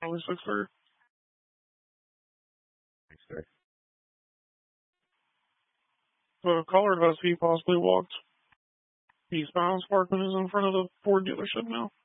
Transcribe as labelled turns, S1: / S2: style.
S1: Probably 6:30. The colored husky possibly walked eastbound. Sparkman is in front of the Ford dealership now.